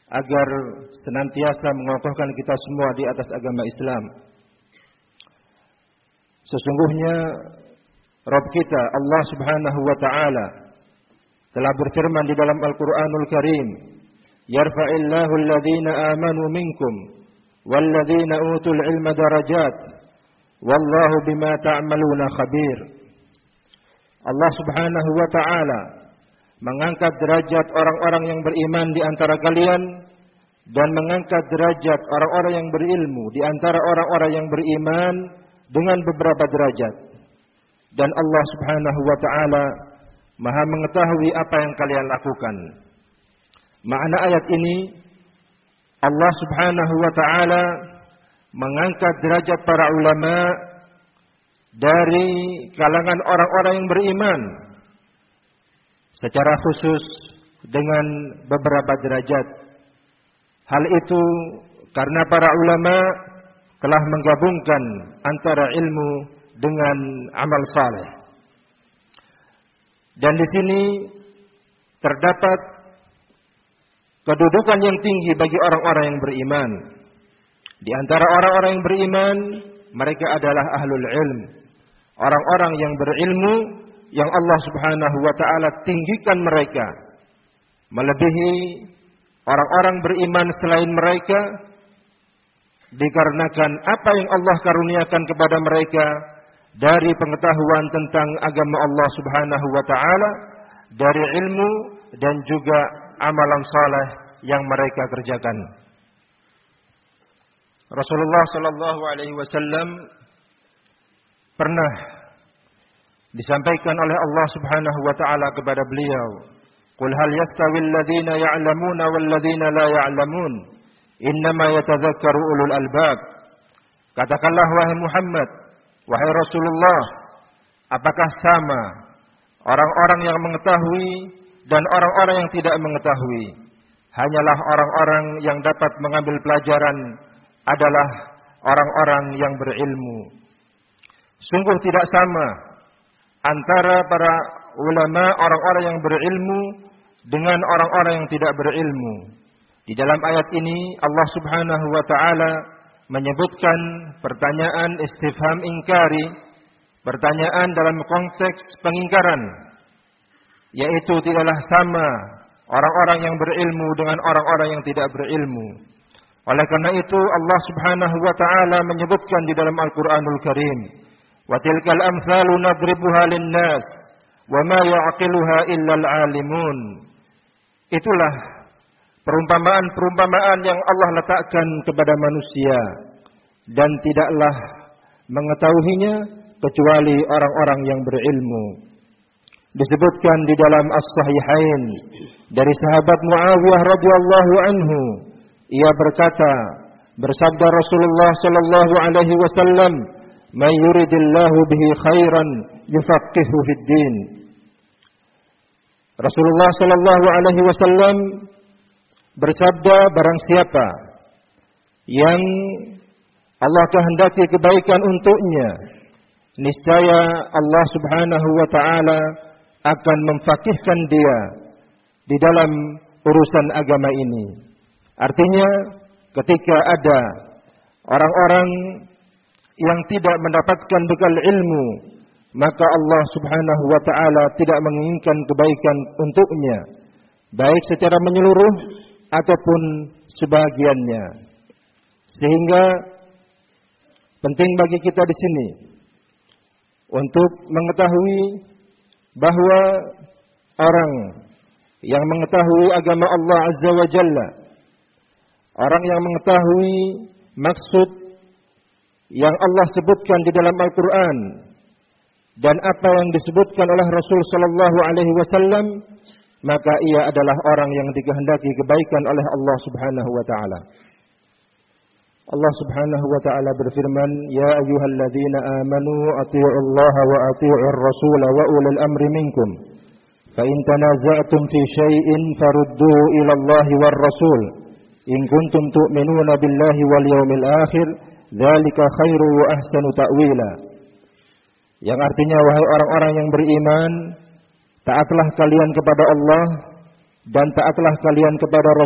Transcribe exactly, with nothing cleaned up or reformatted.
agar senantiasa mengokohkan kita semua di atas agama Islam. Sesungguhnya Rabb kita Allah Subhanahu wa taala telah berfirman di dalam Al-Qur'anul Karim, "Yarfa'illahu alladhina amanu minkum walladhina utul ilma darajat wallahu bima ta'maluna khabir." Allah Subhanahu wa taala mengangkat derajat orang-orang yang beriman di antara kalian dan mengangkat derajat orang-orang yang berilmu di antara orang-orang yang beriman dengan beberapa derajat. Dan Allah Subhanahu wa taala Maha mengetahui apa yang kalian lakukan. Makna ayat ini, Allah Subhanahu wa taala mengangkat derajat para ulama dari kalangan orang-orang yang beriman secara khusus dengan beberapa derajat. Hal itu karena para ulama telah menggabungkan antara ilmu dengan amal saleh. Dan di sini terdapat kedudukan yang tinggi bagi orang-orang yang beriman. Di antara orang-orang yang beriman, mereka adalah ahlul ilm. Orang-orang yang berilmu yang Allah Subhanahu wa taala tinggikan mereka melebihi orang-orang beriman selain mereka dikarenakan apa yang Allah karuniakan kepada mereka dari pengetahuan tentang agama Allah Subhanahu wa taala, dari ilmu dan juga amalan saleh yang mereka kerjakan. Rasulullah sallallahu alaihi wasallam pernah disampaikan oleh Allah Subhanahu wa taala kepada beliau, "Qul hal yastawi alladhina ya'lamuna wal ladzina la ya'lamun, innama yatadzakkaru ulul albab." Katakanlah wahai Muhammad, wahai Rasulullah, apakah sama orang-orang yang mengetahui dan orang-orang yang tidak mengetahui? Hanyalah orang-orang yang dapat mengambil pelajaran adalah orang-orang yang berilmu. Sungguh tidak sama antara para ulama orang-orang yang berilmu dengan orang-orang yang tidak berilmu. Di dalam ayat ini Allah Subhanahu wa taala menyebutkan pertanyaan istifham ingkari, pertanyaan dalam konteks pengingkaran, yaitu tidaklah sama orang-orang yang berilmu dengan orang-orang yang tidak berilmu. Oleh karena itu Allah Subhanahu wa taala menyebutkan di dalam Al-Qur'anul Karim, "Wa tilkal amsalu nadribuha lin-nas wa ma ya'qiluha illa al-'alimun." Itulah perumpamaan-perumpamaan yang Allah letakkan kepada manusia dan tidaklah mengetahuinya kecuali orang-orang yang berilmu. Disebutkan di dalam As-Sahihain dari sahabat Muawiyah radhiyallahu anhu, ia berkata, bersabda Rasulullah sallallahu alaihi wasallam, "May yuridillahu bihi khairan yufaqihuhu fid din." Rasulullah sallallahu alaihi wasallam bersabda, barang siapa yang Allah kehendaki kebaikan untuknya, niscaya Allah Subhanahu wa taala akan memfaqihkan dia di dalam urusan agama ini. Artinya, ketika ada orang-orang yang tidak mendapatkan bekal ilmu, maka Allah Subhanahu wa taala tidak menginginkan kebaikan untuknya, baik secara menyeluruh ataupun sebagiannya. Sehingga penting bagi kita di sini untuk mengetahui bahwa orang yang mengetahui agama Allah Azza wa Jalla, orang yang mengetahui maksud yang Allah sebutkan di dalam Al-Quran dan apa yang disebutkan oleh Rasul sallallahu alaihi wasallam, maka ia adalah orang yang dikehendaki kebaikan oleh Allah Subhanahu wa taala. Allah Subhanahu wa taala berfirman, "Ya ayyuhalladzina amanu athi'ullaha wa athi'ur rasul wa ulil amri minkum. Fa in tanaza'tum fi syai'in farudduhu ila Allahi war rasul. In kuntum tu'minuna billahi wal yawmil akhir, dzalika khairu wa ahsanu ta'wila." Yang artinya, wahai orang-orang yang beriman, taatlah kalian kepada Allah dan taatlah kalian kepada Rasul